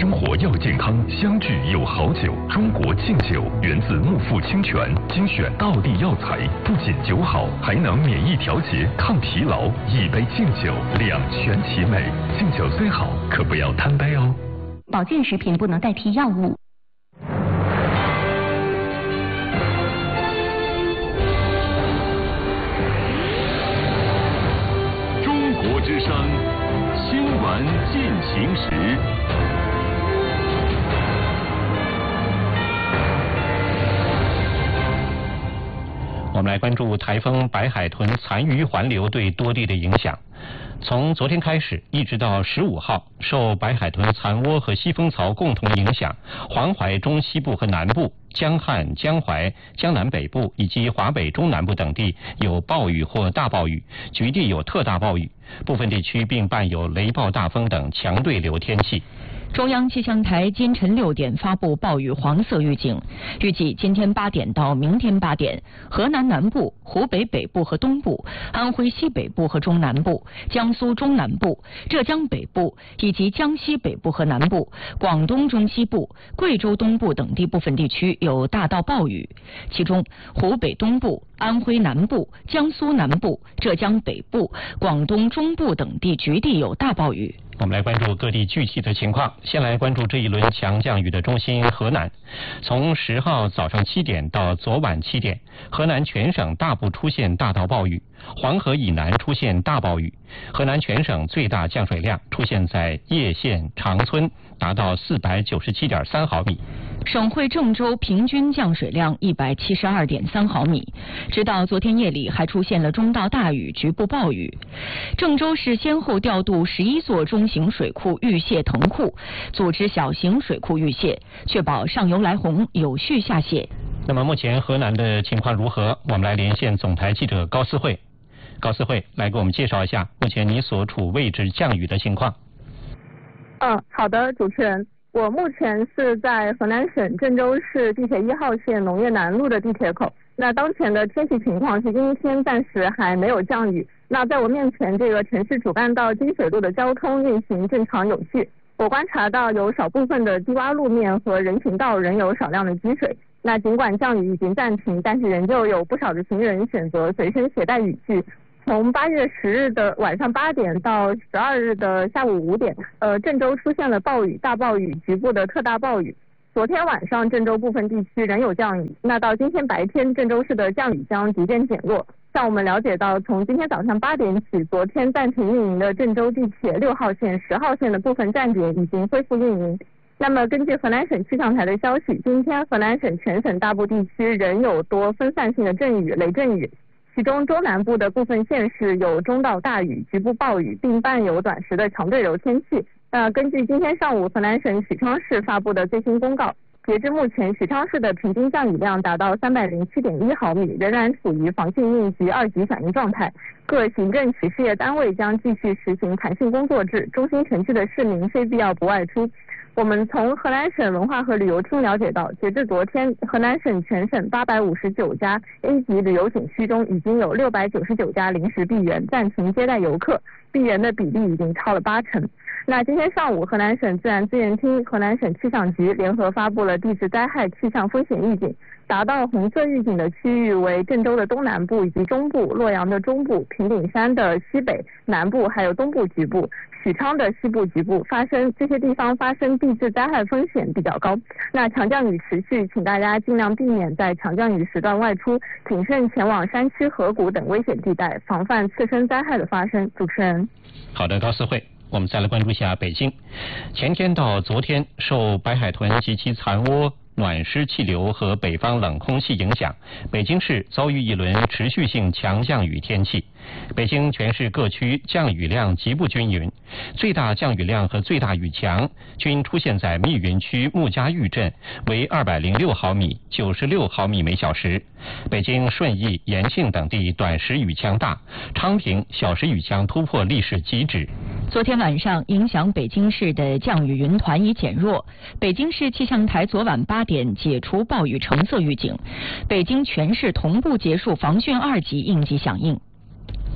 生活要健康，相聚有好酒。中国劲酒源自木富清泉，精选道地药材，不仅酒好，还能免疫调节、抗疲劳。一杯劲酒，两全其美。劲酒虽好，可不要贪杯哦。 保健食品不能代替药物。 中国之声新闻进行时。 我们来关注台风白海豚残余环流对多地的影响。从昨天开始，一直到15号，受白海豚残涡和西风槽共同影响，黄淮中西部和南部、江汉、江淮、江南北部以及华北中南部等地有暴雨或大暴雨，局地有特大暴雨，部分地区并伴有雷暴大风等强对流天气。 中央气象台今晨6点发布暴雨黄色预警，预计今天8点到明天8点，河南南部、湖北北部和东部、安徽西北部和中南部、江苏中南部、浙江北部以及江西北部和南部、广东中西部、贵州东部等地部分地区有大到暴雨，其中湖北东部、安徽南部、江苏南部、浙江北部、广东中部等地局地有大暴雨。 我们来关注各地具体的情况。先来关注这一轮强降雨的中心河南。从10号早上7点到昨晚7点，河南全省大部出现大到暴雨，黄河以南出现大暴雨。河南全省最大降水量出现在叶县、长春，达到497.3毫米。 省会郑州平均降水量172.3毫米，直到昨天夜里还出现了中到大雨、局部暴雨。郑州市先后调度11座中型水库预泄腾库，组织小型水库预泄，确保上游来洪有序下泄。 那么目前河南的情况如何？我们来连线总台记者高思慧。高思慧，来给我们介绍一下目前你所处位置降雨的情况。 好的，主持人。我目前是在河南省郑州市地铁1号线农业南路的地铁口。那当前的天气情况是阴天，暂时还没有降雨。那在我面前这个城市主干道金水路的交通运行正常有序。我观察到有少部分的低洼路面和人行道仍有少量的积水。那尽管降雨已经暂停，但是仍旧有不少的行人选择随身携带雨具。从8月10日的晚上8点到12日的下午5点，郑州出现了暴雨、大暴雨、局部的特大暴雨。昨天晚上郑州部分地区仍有降雨，那到今天白天郑州市的降雨将逐渐减弱。像我们了解到，从今天早上8点起，昨天暂停运营的郑州地铁6号线、10号线的部分站点已经恢复运营。那么根据河南省气象台的消息，今天河南省全省大部地区仍有多分散性的阵雨、雷阵雨。其中中南部的部分县市有中到大雨、局部暴雨，并伴有短时的强对流天气。根据今天上午河南省许昌市发布的最新公告，截至目前，许昌市的平均降雨量达到307.1毫米，仍然处于防汛应急2级响应状态。各行政企事业单位将继续实行弹性工作制，中心城区的市民非必要不外出。我们从河南省文化和旅游厅了解到，截至昨天，河南省全省859家 A 级旅游景区中，已经有699家临时闭园，暂停接待游客，闭园的比例已经超了80%。那今天上午，河南省自然资源厅、河南省气象局联合发布了地质灾害气象风险预警，达到红色预警的区域为郑州的东南部以及中部、洛阳的中部、平顶山的西北、南部还有东部局部、许昌的西部局部这些地方发生地质灾害风险比较高。那强降雨持续，请大家尽量避免在强降雨时段外出，谨慎前往山区、河谷等危险地带，防范次生灾害的发生。主持人。 好的，高思慧。我们再来关注一下北京。前天到昨天，受白海豚及其残涡、暖湿气流和北方冷空气影响，北京市遭遇一轮持续性强降雨天气。北京全市各区降雨量极不均匀，最大降雨量和最大雨强均出现在密云区穆家峪镇，为206毫米、96毫米每小时。北京顺义、延庆等地短时雨强大，昌平小时雨强突破历史极值。 昨天晚上，影响北京市的降雨云团已减弱。北京市气象台昨晚8点解除暴雨橙色预警，北京全市同步结束防汛2级应急响应。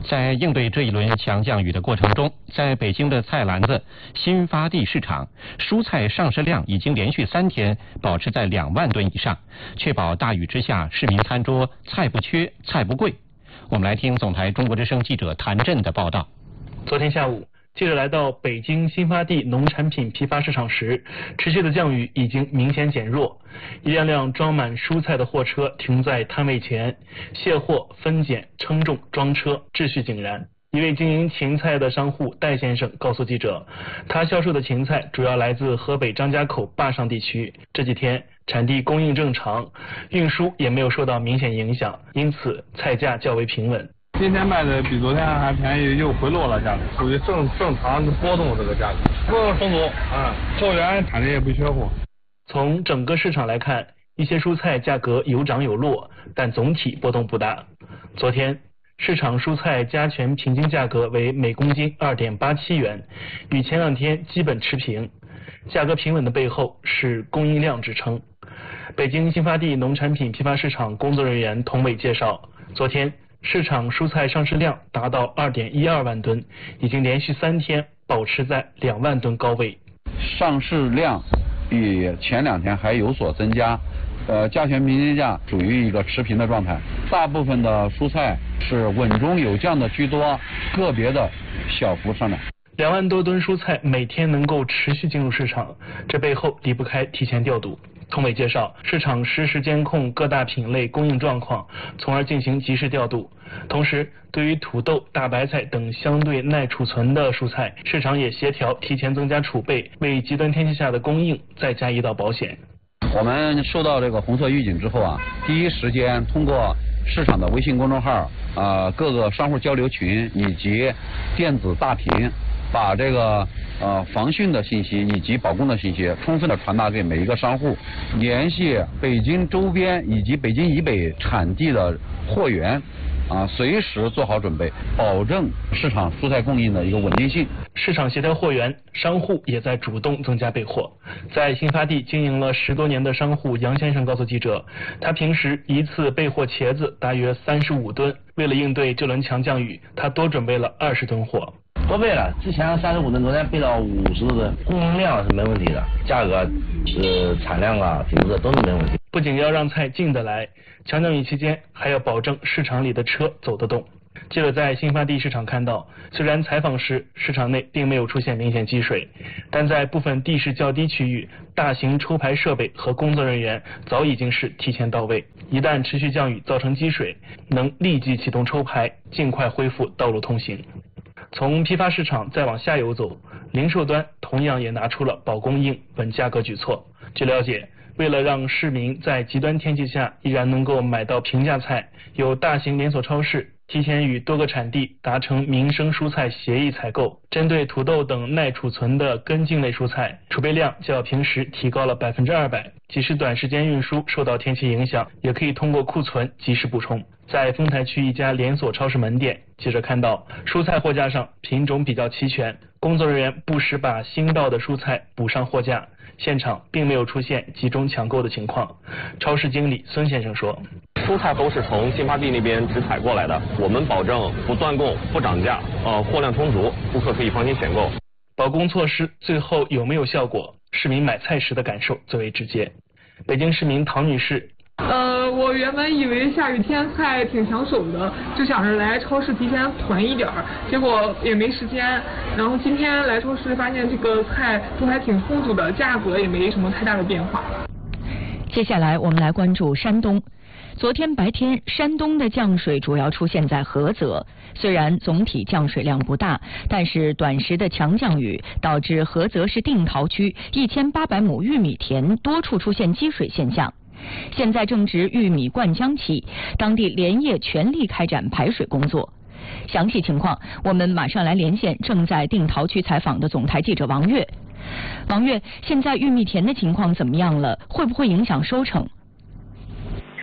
在应对这一轮强降雨的过程中，在北京的菜篮子新发地市场，蔬菜上市量已经连续3天保持在2万吨以上，确保大雨之下市民餐桌菜不缺、菜不贵。我们来听总台中国之声记者谭震的报道。 昨天下午，记者来到北京新发地农产品批发市场时，持续的降雨已经明显减弱。一辆辆装满蔬菜的货车停在摊位前，卸货、分拣、称重、装车，秩序井然。一位经营芹菜的商户戴先生告诉记者，他销售的芹菜主要来自河北张家口坝上地区，这几天产地供应正常，运输也没有受到明显影响，因此菜价较为平稳。 今天卖的比昨天还便宜，又回落了价格，属于正常的波动这个价格，供应充足啊，货源产地也不缺货。 从整个市场来看，一些蔬菜价格有涨有落，但总体波动不大。昨天市场蔬菜加权平均价格为每公斤2.87元，与前2天基本持平。价格平稳的背后是供应量支撑。北京新发地农产品批发市场工作人员童伟介绍，昨天市场蔬菜上市量达到2.12万吨，已经连续3天保持在2万吨高位。 上市量比前2天还有所增加，加权平均价属于一个持平的状态，大部分的蔬菜是稳中有降的居多，个别的小幅上涨。 2万多吨蔬菜每天能够持续进入市场，这背后离不开提前调度。童伟介绍，市场实时监控各大品类供应状况，从而进行及时调度。同时，对于土豆、大白菜等相对耐储存的蔬菜，市场也协调提前增加储备，为极端天气下的供应再加一道保险。 我们收到这个红色预警之后啊，第一时间通过市场的微信公众号、各个商户交流群以及电子大屏，把这个防汛的信息以及保供的信息充分的传达给每一个商户，联系北京周边以及北京以北产地的货源，随时做好准备，保证市场蔬菜供应的一个稳定性。 市场协调货源，商户也在主动增加备货。在新发地经营了10多年的商户杨先生告诉记者，他平时一次备货茄子大约35吨，为了应对这轮强降雨，他多准备了20吨货。 多备了，之前35吨，昨天备到50多吨，供应量是没问题的，价格产量啊、品质都是没问题。 不仅要让菜进得来，强降雨期间还要保证市场里的车走得动。记者在新发地市场看到，虽然采访时市场内并没有出现明显积水，但在部分地势较低区域，大型抽排设备和工作人员早已经是提前到位。一旦持续降雨造成积水，能立即启动抽排，尽快恢复道路通行。从批发市场再往下游走，零售端同样也拿出了保供应、稳价格举措。据了解，为了让市民在极端天气下依然能够买到平价菜，有大型连锁超市提前与多个产地达成民生蔬菜协议采购，针对土豆等耐储存的根茎类蔬菜，储备量较平时提高了200%，即使短时间运输受到天气影响，也可以通过库存及时补充。在丰台区一家连锁超市门店，记者看到蔬菜货架上品种比较齐全，工作人员不时把新到的蔬菜补上货架，现场并没有出现集中抢购的情况。超市经理孙先生说， 蔬菜都是从新发地那边直采过来的，我们保证不断供、不涨价，货量充足，顾客可以放心选购。 保供措施最后有没有效果？市民买菜时的感受最为直接。北京市民唐女士， 我原本以为下雨天菜挺抢手的，就想着来超市提前囤一点儿，结果也没时间。然后今天来超市发现这个菜都还挺充足的，价格也没什么太大的变化。 接下来我们来关注山东。昨天白天，山东的降水主要出现在菏泽。虽然总体降水量不大，但是短时的强降雨导致菏泽市定陶区1800亩玉米田多处出现积水现象。现在正值玉米灌浆期，当地连夜全力开展排水工作。详细情况，我们马上来连线正在定陶区采访的总台记者王悦。王悦，现在玉米田的情况怎么样了？会不会影响收成？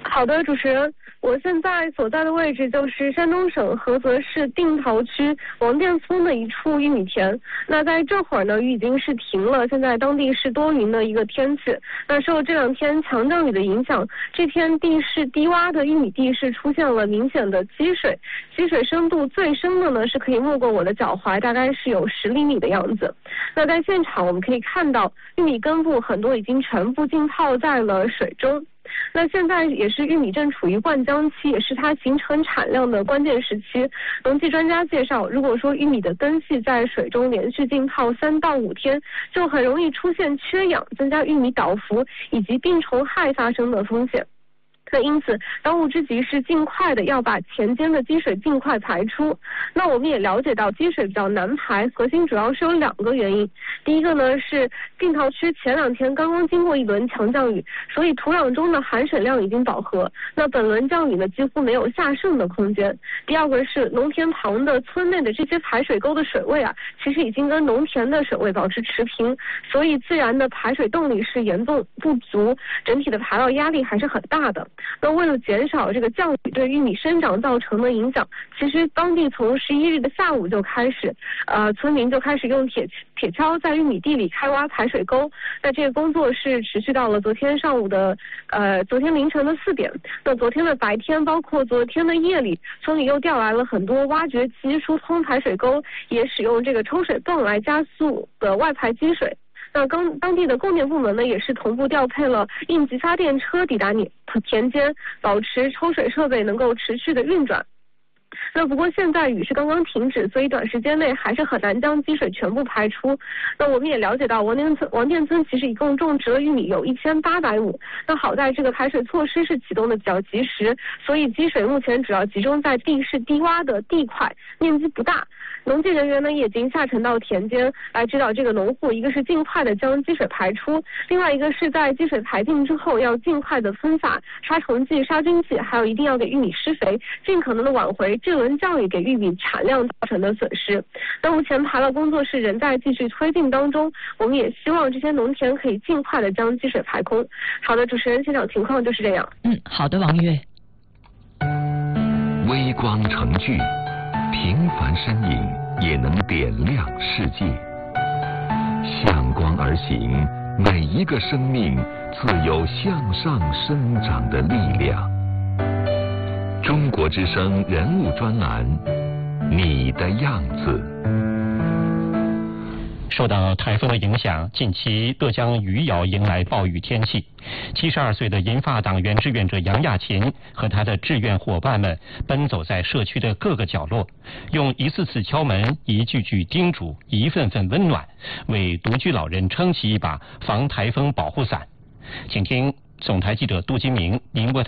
好的，主持人，我现在所在的位置就是山东省菏泽市定陶区王店村的一处玉米田。那在这会儿呢，雨已经是停了，现在当地是多云的一个天气。那受这2天强降雨的影响，这片地势低洼的玉米地是出现了明显的积水，积水深度最深的呢是可以没过我的脚踝，大概是有10厘米的样子。那在现场我们可以看到，玉米根部很多已经全部浸泡在了水中。那现在也是玉米正处于灌浆期，也是它形成产量的关键时期。农技专家介绍，如果说玉米的根系在水中连续浸泡3到5天，就很容易出现缺氧，增加玉米倒伏以及病虫害发生的风险。那因此，当务之急是尽快的要把田间的积水尽快排出。那我们也了解到，积水比较难排，核心主要是有2个原因。第一个呢是定陶区前2天刚刚经过一轮强降雨，所以土壤中的含水量已经饱和，那本轮降雨呢几乎没有下渗的空间。第二个是农田旁的村内的这些排水沟的水位啊，其实已经跟农田的水位保持持平，所以自然的排水动力是严重不足，整体的排涝压力还是很大的。那为了减少这个降雨对玉米生长造成的影响，其实当地从11日的下午就开始，村民就开始用铁锹在玉米地里开挖排水沟。那这个工作是持续到了昨天凌晨的4点。那昨天的白天，包括昨天的夜里，村里又调来了很多挖掘机疏通排水沟，也使用这个抽水泵来加速的外排积水。那当地的供电部门呢，也是同步调配了应急发电车抵达田间，保持抽水设备能够持续的运转。那不过现在雨是刚刚停止，所以短时间内还是很难将积水全部排出。那我们也了解到，王店村其实一共种植了玉米有1800亩。那好在这个排水措施是启动的比较及时，所以积水目前主要集中在地势低洼的地块，面积不大。农技人员呢也已经下沉到田间来指导这个农户，一个是尽快的将积水排出，另外一个是在积水排尽之后要尽快的分撒杀虫剂、杀菌剂，还有一定要给玉米施肥，尽可能的挽回这轮降雨给玉米产量造成的损失。那目前排涝工作是仍在继续推进当中，我们也希望这些农田可以尽快的将积水排空。好的，主持人，现场情况就是这样。 好的，王月。 微光成炬，平凡身影也能点亮世界。向光而行，每一个生命自有向上生长的力量。中国之声人物专栏，你的样子。 受到台风的影响，近期浙江余姚迎来暴雨天气。72岁的银发党员志愿者杨亚琴和他的志愿伙伴们奔走在社区的各个角落，用一次次敲门、一句句叮嘱、一份份温暖，为独居老人撑起一把防台风保护伞。请听总台记者杜金明、宁波台。